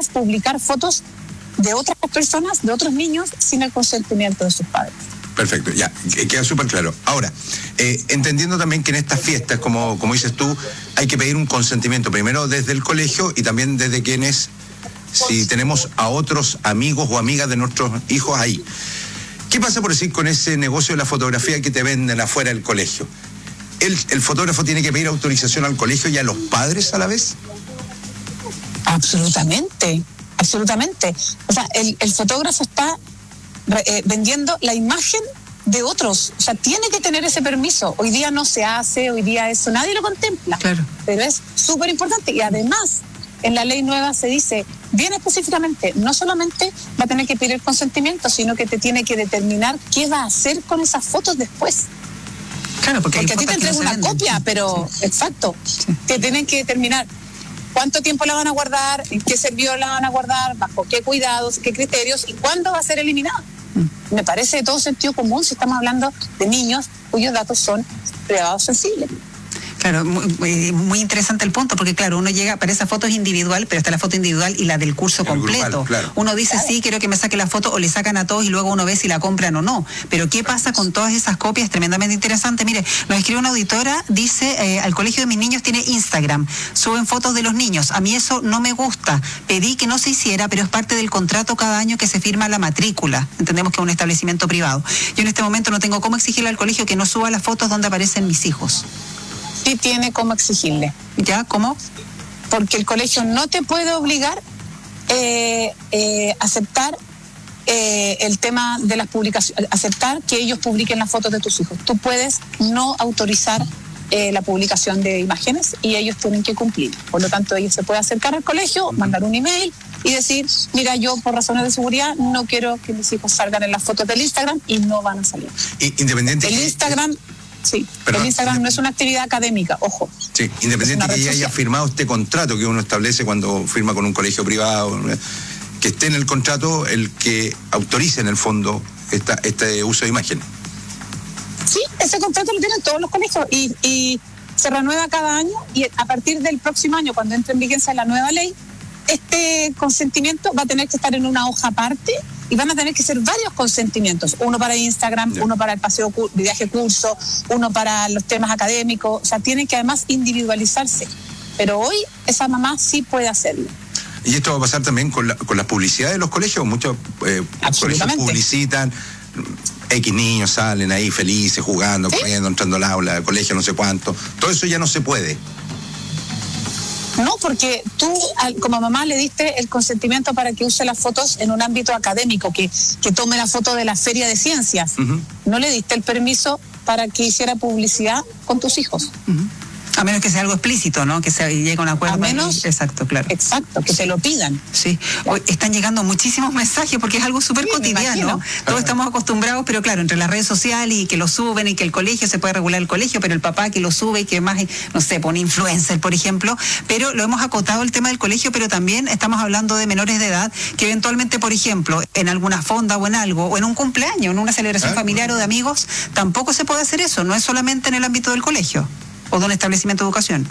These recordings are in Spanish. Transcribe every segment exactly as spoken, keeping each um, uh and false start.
es publicar fotos de otras personas, de otros niños, sin el consentimiento de sus padres. Perfecto, ya, queda súper claro. Ahora, eh, entendiendo también que en estas fiestas, como, como dices tú, hay que pedir un consentimiento, primero desde el colegio y también desde quienes, si tenemos a otros amigos o amigas de nuestros hijos ahí. ¿Qué pasa, por decir, con ese negocio de la fotografía que te venden afuera del colegio? ¿El, el fotógrafo tiene que pedir autorización al colegio y a los padres a la vez? Absolutamente, absolutamente. O sea, el, el fotógrafo está Eh, vendiendo la imagen de otros, o sea, tiene que tener ese permiso. Hoy día no se hace, hoy día eso nadie lo contempla, claro. Pero es súper importante. Y además en la ley nueva se dice bien específicamente, no solamente va a tener que pedir el consentimiento, sino que te tiene que determinar qué va a hacer con esas fotos después. Claro, porque, porque a ti te entregan una venden. copia, pero sí. Exacto, sí. Te tienen que determinar cuánto tiempo la van a guardar, en qué servidor la van a guardar, bajo qué cuidados, qué criterios y cuándo va a ser eliminada. Mm. Me parece de todo sentido común si estamos hablando de niños cuyos datos son privados sensibles. Claro, muy, muy interesante el punto, porque claro, uno llega, para esa foto es individual, pero está la foto individual y la del curso el completo. Grupal, claro. Uno dice, claro. Sí, quiero que me saque la foto, o le sacan a todos y luego uno ve si la compran o no. Pero ¿qué pasa con todas esas copias? Tremendamente interesante. Mire, nos escribe una auditora, dice, eh, al colegio de mis niños tiene Instagram, suben fotos de los niños. A mí eso no me gusta. Pedí que no se hiciera, pero es parte del contrato cada año que se firma la matrícula. Entendemos que es un establecimiento privado. Yo en este momento no tengo cómo exigirle al colegio que no suba las fotos donde aparecen mis hijos. Sí tiene cómo exigirle. ¿Ya? ¿Cómo? Porque el colegio no te puede obligar eh, eh, aceptar eh, el tema de las publicaciones, aceptar que ellos publiquen las fotos de tus hijos. Tú puedes no autorizar eh, la publicación de imágenes y ellos tienen que cumplir. Por lo tanto, ellos se pueden acercar al colegio, mandar un email y decir, mira, yo por razones de seguridad no quiero que mis hijos salgan en las fotos del Instagram y no van a salir. Independiente. El Instagram... Sí, pero el Instagram no es una actividad académica, ojo. Sí, independiente que ya haya firmado este contrato que uno establece cuando firma con un colegio privado, que esté en el contrato el que autorice en el fondo esta, este uso de imagen. Sí, ese contrato lo tienen todos los colegios y, y se renueva cada año y a partir del próximo año, cuando entre en vigencia la nueva ley, este consentimiento va a tener que estar en una hoja aparte y van a tener que ser varios consentimientos, uno para Instagram, yeah. Uno para el paseo de viaje curso, uno para los temas académicos, o sea, tienen que además individualizarse, pero hoy esa mamá sí puede hacerlo. Y esto va a pasar también con la, con las publicidades de los colegios, muchos eh, colegios publicitan, X niños salen ahí felices, jugando, ¿sí? Corriendo, entrando al aula, al colegio, no sé cuánto, todo eso ya no se puede. No, porque tú como mamá le diste el consentimiento para que use las fotos en un ámbito académico, que, que tome la foto de la feria de ciencias. Uh-huh. No le diste el permiso para que hiciera publicidad con tus hijos. Uh-huh. A menos que sea algo explícito, ¿no? Que se llegue a un acuerdo. A menos, y, exacto, claro. Exacto, que te lo pidan. Sí. Hoy están llegando muchísimos mensajes porque es algo súper sí, cotidiano. Todos estamos acostumbrados, pero claro, entre las redes sociales y que lo suben y que el colegio se puede regular el colegio, pero el papá que lo sube y que más, no sé, pone influencer, por ejemplo. Pero lo hemos acotado el tema del colegio, pero también estamos hablando de menores de edad que eventualmente, por ejemplo, en alguna fonda o en algo, o en un cumpleaños, en una celebración ah, familiar bueno. o de amigos, tampoco se puede hacer eso. No es solamente en el ámbito del colegio o de un establecimiento de educación.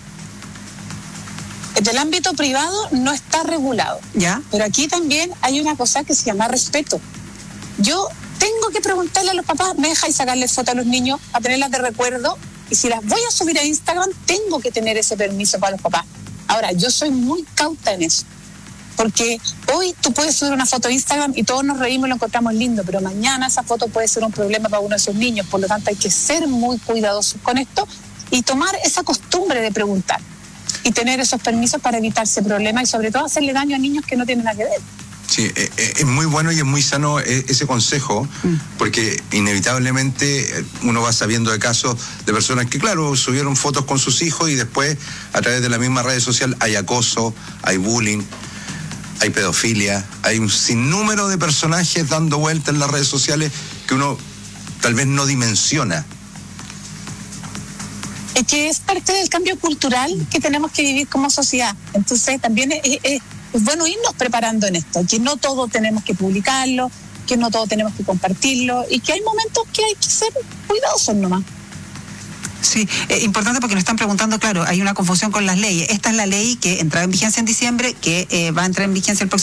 En el ámbito privado no está regulado. ¿Ya? Pero aquí también hay una cosa que se llama respeto. Yo tengo que preguntarle a los papás, ¿me dejáis sacarles fotos a los niños a tenerlas de recuerdo? Y si las voy a subir a Instagram, tengo que tener ese permiso para los papás. Ahora, yo soy muy cauta en eso. Porque hoy tú puedes subir una foto a Instagram y todos nos reímos y lo encontramos lindo, pero mañana esa foto puede ser un problema para uno de esos niños. Por lo tanto, hay que ser muy cuidadosos con esto y tomar esa costumbre de preguntar y tener esos permisos para evitarse problemas y sobre todo hacerle daño a niños que no tienen nada que ver. Sí, es muy bueno y es muy sano ese consejo, mm. porque inevitablemente uno va sabiendo de casos de personas que, claro, subieron fotos con sus hijos y después a través de la misma red social hay acoso, hay bullying, hay pedofilia, hay un sinnúmero de personajes dando vueltas en las redes sociales que uno tal vez no dimensiona. Es que es parte del cambio cultural que tenemos que vivir como sociedad. Entonces también es, es, es bueno irnos preparando en esto, que no todo tenemos que publicarlo, que no todo tenemos que compartirlo y que hay momentos que hay que ser cuidadosos nomás. Sí, eh, importante porque nos están preguntando, claro, hay una confusión con las leyes. Esta es la ley que entraba en vigencia en diciembre, que eh, va a entrar en vigencia el próximo